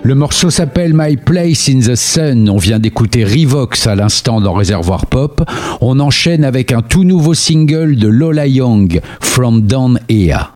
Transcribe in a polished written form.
Le morceau s'appelle My Place in the Sun. On vient d'écouter Revox à l'instant dans Réservoir Pop. On enchaîne avec un tout nouveau single de Lola Young, From Down Here.